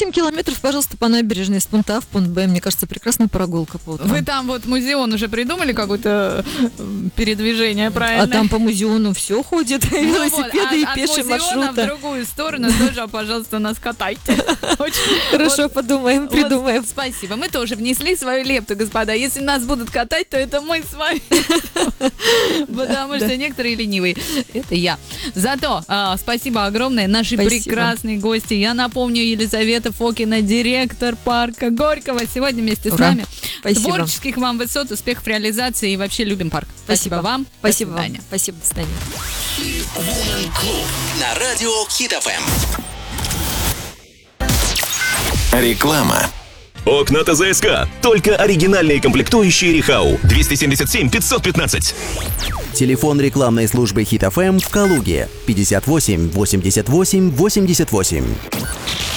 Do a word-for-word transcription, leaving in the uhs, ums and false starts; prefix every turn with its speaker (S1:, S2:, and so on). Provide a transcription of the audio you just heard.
S1: восемь километров, пожалуйста, по набережной с пункта А в пункт Б. Мне кажется, прекрасная прогулка по утрам.
S2: Вы там вот музеон уже придумали какое-то передвижение, правильно?
S1: А там по музеону все ходит,
S2: Ну
S1: велосипеды
S2: вот,
S1: и
S2: от,
S1: пешие
S2: от музеона
S1: маршруты.
S2: в другую сторону тоже, пожалуйста, нас катайте. Очень-
S1: Хорошо,
S2: вот-
S1: подумаем,
S2: вот
S1: придумаем.
S2: Спасибо. Мы тоже внесли свою лепту, господа. Если нас будут катать, то это мы с вами. Потому что некоторые ленивые. Это я. Зато а, спасибо огромное нашей
S1: Спасибо.
S2: прекрасной гости. Я напомню, Елизавета Фокина, директор парка Горького. Сегодня вместе с
S1: Ура.
S2: нами.
S1: Спасибо.
S2: Творческих вам высот, успехов в реализации и вообще любим парк.
S1: Спасибо.
S2: вам.
S1: Спасибо
S2: До
S1: вам.
S2: свидания.
S1: Спасибо, до свидания.
S3: На радио Хит эф эм. Реклама.
S4: Окна ТЗСК. Только оригинальные комплектующие Рихау. двести семьдесят семь пятьсот пятнадцать.
S5: Телефон рекламной службы Хит эф эм в Калуге пятьдесят восемь восемьдесят восемь восемьдесят восемь.